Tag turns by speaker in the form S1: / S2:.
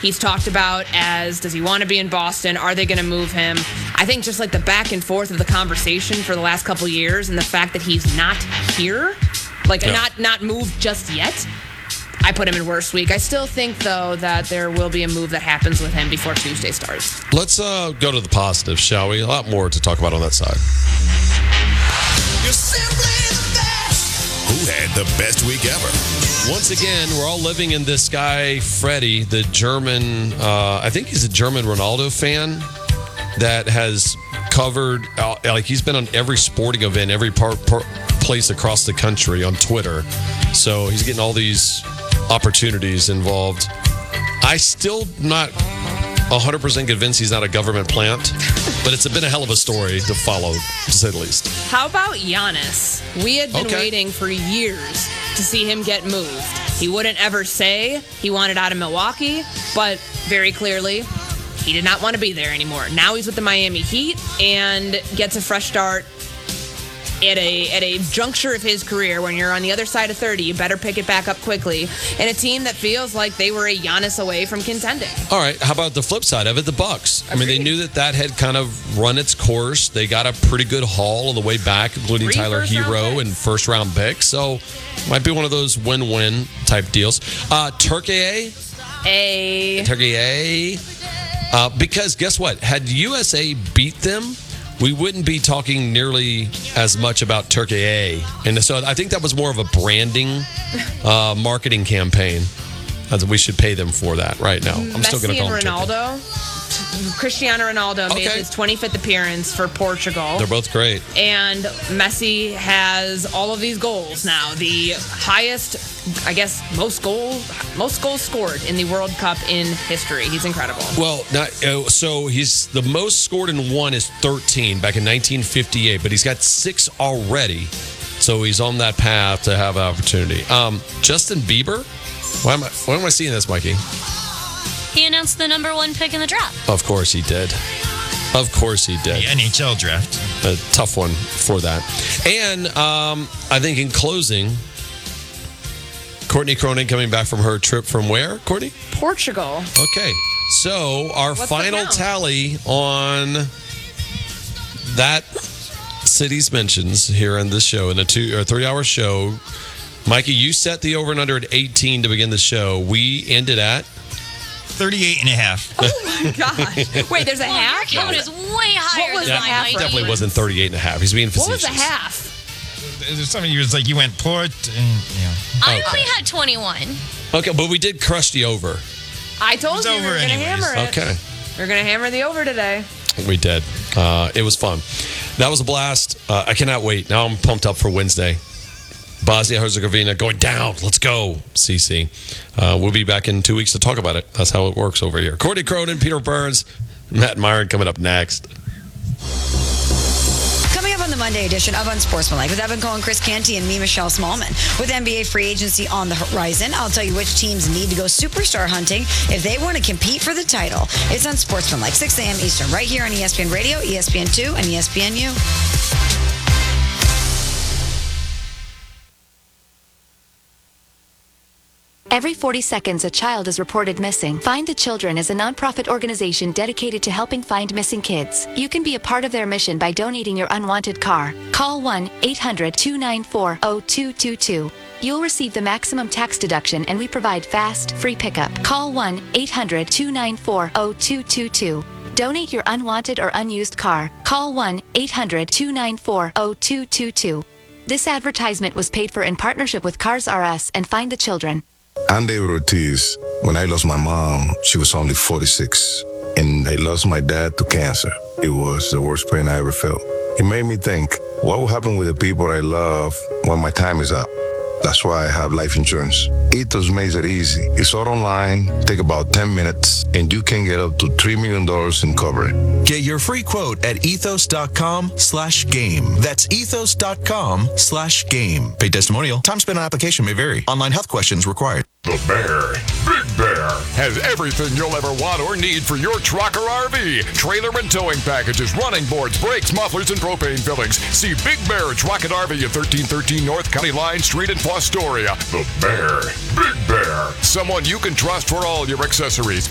S1: he's talked about as, does he want to be in Boston? Are they going to move him? I think just like the back and forth of the conversation for the last couple years and the fact that he's not here, not moved just yet, I put him in worst week. I still think, though, that there will be a move that happens with him before Tuesday starts.
S2: Let's go to the positives, shall we? A lot more to talk about on that side.
S3: You're simply the best. Who had the best week ever?
S2: Once again, we're all living in this guy, Freddie, the German, I think he's a German Ronaldo fan that has covered, he's been on every sporting event, every place across the country on Twitter. So he's getting all these opportunities involved. I still not 100% convinced he's not a government plant, but it's been a hell of a story to follow, to say the least.
S1: How about Giannis? We had been waiting for years to see him get moved. He wouldn't ever say he wanted out of Milwaukee, but very clearly, he did not want to be there anymore. Now he's with the Miami Heat and gets a fresh start at a juncture of his career. When you're on the other side of 30, you better pick it back up quickly. And a team that feels like they were a Giannis away from contending.
S2: All right, how about the flip side of it, the Bucks? I mean, they knew that had kind of run its course. They got a pretty good haul on the way back, including Tyler Hero and first-round picks. So might be one of those win-win type deals. Turkey, because guess what? Had USA beat them, we wouldn't be talking nearly as much about Turkey. And so I think that was more of a branding, marketing campaign. We should pay them for that right now. I'm still going to call them
S1: Ronaldo. Cristiano Ronaldo made his 25th appearance for Portugal.
S2: They're both great.
S1: And Messi has all of these goals now. The highest, I guess, most goals scored in the World Cup in history. He's incredible.
S2: Well, so he's the most scored in one is 13 back in 1958, but he's got 6 already. So he's on that path to have an opportunity. Justin Bieber? Why am I seeing this, Mikey?
S4: He announced the number 1 pick in the draft.
S2: Of course he did. The
S5: NHL draft.
S2: A tough one for that. And I think in closing, Courtney Cronin coming back from her trip from where, Courtney?
S1: Portugal.
S2: Okay. So our final tally on that city's mentions here on this show, in a 2 or 3 hour show. Mikey, you set the over and under at 18 to begin the show. We ended at
S5: 38.5.
S1: Oh my gosh. Wait, there's a half?
S4: Your count is way higher.
S1: What was the half?
S2: Definitely wasn't 38.5. He's being facetious.
S1: What was the half?
S5: There's some years like you went Port and
S4: I only had 21.
S2: Okay, but we did crush the over.
S1: I told you we were going to hammer it.
S2: Okay.
S1: We're going to hammer the over today.
S2: We did. It was fun. That was a blast. I cannot wait. Now I'm pumped up for Wednesday. Bosnia-Herzegovina going down. Let's go, CC. We'll be back in 2 weeks to talk about it. That's how it works over here. Courtney Cronin, Peter Burns, Matt Myron coming up next.
S6: Coming up on the Monday edition of Unsportsmanlike with Evan Cohen, Chris Canty, and me, Michelle Smallman. With NBA free agency on the horizon, I'll tell you which teams need to go superstar hunting if they want to compete for the title. It's Unsportsmanlike, 6 a.m. Eastern, right here on ESPN Radio, ESPN2, and ESPNU.
S7: Every 40 seconds, a child is reported missing. Find the Children is a nonprofit organization dedicated to helping find missing kids. You can be a part of their mission by donating your unwanted car. Call 1-800-294-0222. You'll receive the maximum tax deduction, and we provide fast, free pickup. Call 1-800-294-0222. Donate your unwanted or unused car. Call 1-800-294-0222. This advertisement was paid for in partnership with Cars R Us and Find the Children.
S8: I'm David Ortiz. When I lost my mom, she was only 46. And I lost my dad to cancer. It was the worst pain I ever felt. It made me think, what will happen with the people I love when my time is up? That's why I have life insurance. Ethos makes it easy. It's all online, take about 10 minutes, and you can get up to $3 million in coverage.
S9: Get your free quote at ethos.com/game. That's ethos.com/game. Paid testimonial. Time spent on application may vary. Online health questions required.
S10: The Bear, Big Bear, has everything you'll ever want or need for your truck or RV. Trailer and towing packages, running boards, brakes, mufflers, and propane fillings. See Big Bear Truck and RV at 1313 North County Line Street in Fostoria. The Bear, Big Bear, someone you can trust for all your accessories.